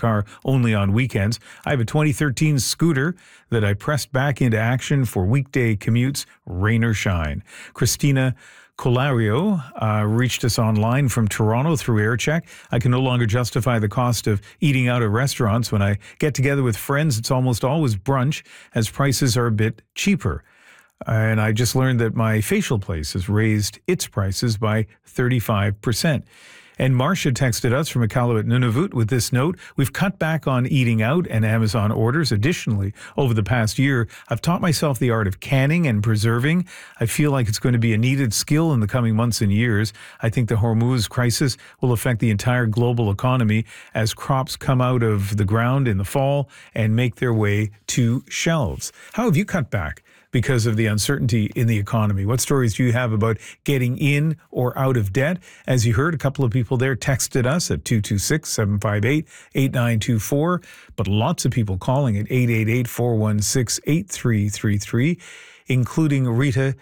car only on weekends. I have a 2013 scooter that I pressed back into action for weekday commutes, rain or shine. Christina Colario reached us online from Toronto through AirCheck. I can no longer justify the cost of eating out at restaurants. When I get together with friends, it's almost always brunch, as prices are a bit cheaper. And I just learned that my facial place has raised its prices by 35%. And Marcia texted us from Iqaluit Nunavut with this note: we've cut back on eating out and Amazon orders. Additionally, over the past year, I've taught myself the art of canning and preserving. I feel like it's going to be a needed skill in the coming months and years. I think the Hormuz crisis will affect the entire global economy as crops come out of the ground in the fall and make their way to shelves. How have you cut back because of the uncertainty in the economy? What stories do you have about getting in or out of debt? As you heard, a couple of people there texted us at 226-758-8924, but lots of people calling at 888-416-8333, including Rita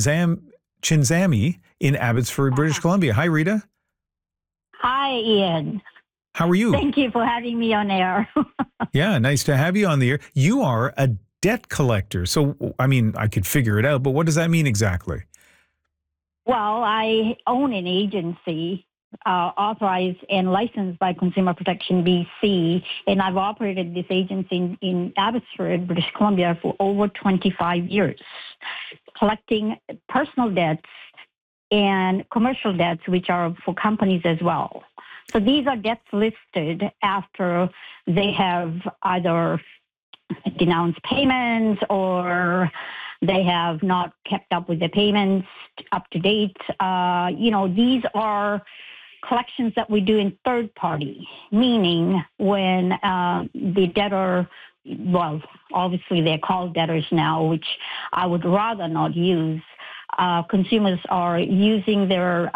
Chinzami in Abbotsford, British Columbia. Hi, Rita. Hi, Ian. How are you? Thank you for having me on air. Yeah, nice to have you on the air. You are a debt collector. So, I mean, I could figure it out, but what does that mean exactly? Well, I own an agency authorized and licensed by Consumer Protection BC, and I've operated this agency in Abbotsford, British Columbia for over 25 years, collecting personal debts and commercial debts, which are for companies as well. So these are debts listed after they have either denounced payments or they have not kept up with the payments up to date. These are collections that we do in third party, meaning when the debtor, well, obviously they're called debtors now, which I would rather not use. Consumers are using their,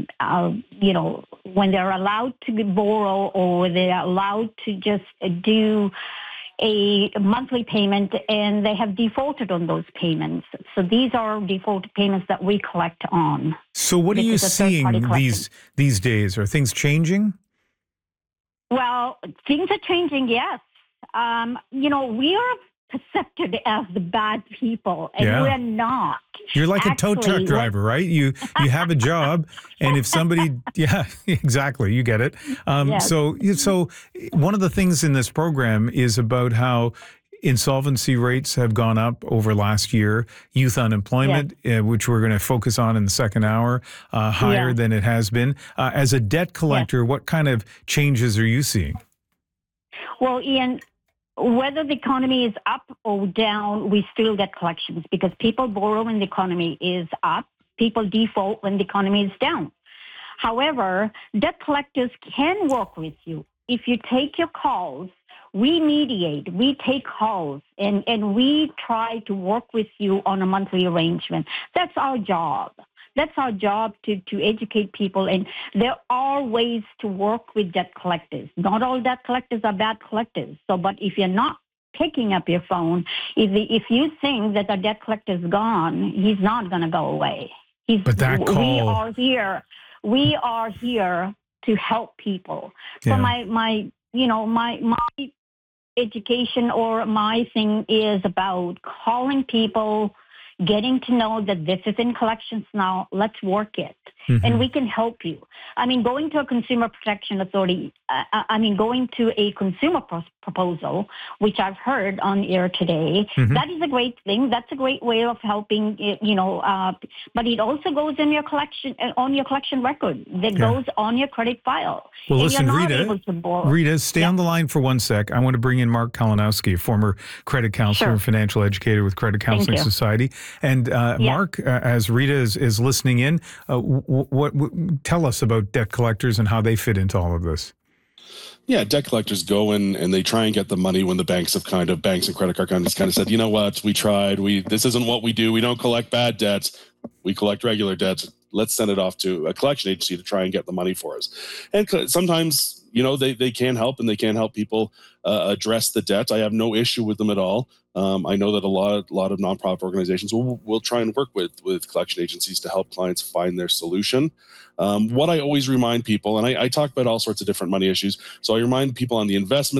when they're allowed to borrow or they're allowed to just do a monthly payment and they have defaulted on those payments. So these are defaulted payments that we collect on. So what are you seeing these days? Are things changing? Well, things are changing, yes. We are perceived as the bad people, and we're not. You're like a tow truck driver, right? You have a job, and if somebody, yeah, exactly, you get it. Yes. So one of the things in this program is about how insolvency rates have gone up over last year, youth unemployment, which we're going to focus on in the second hour, higher than it has been. As a debt collector, what kind of changes are you seeing? Well, Ian, whether the economy is up or down, we still get collections because people borrow when the economy is up. People default when the economy is down. However, debt collectors can work with you. If you take your calls, we mediate, we take calls, and we try to work with you on a monthly arrangement. That's our job. That's our job to educate people. And there are ways to work with debt collectors. Not all debt collectors are bad collectors. So, but if you're not picking up your phone, if you think that the debt collector's gone, he's not going to go away. But that call... We are here to help people. So my education or my thing is about calling people, getting to know that this is in collections now, let's work it. Mm-hmm. And we can help you. I mean, going to a Consumer Protection Authority, going to a consumer proposal, which I've heard on air today, that is a great thing. That's a great way of helping, but it also goes in your collection, on your collection record. That goes on your credit file. Well, listen, Rita, stay on the line for 1 sec. I want to bring in Mark Kalinowski, a former credit counselor and financial educator with Credit Counseling Society. And Mark, as Rita is listening in, tell us about debt collectors and how they fit into all of this. Yeah, debt collectors go in and they try and get the money when the banks and credit card companies kind of said, you know what, we tried. This isn't what we do. We don't collect bad debts. We collect regular debts. Let's send it off to a collection agency to try and get the money for us. And sometimes, they can help and they can help people address the debt. I have no issue with them at all. I know that a lot of nonprofit organizations will try and work with collection agencies to help clients find their solution. What I always remind people, and I talk about all sorts of different money issues, so I remind people on the investment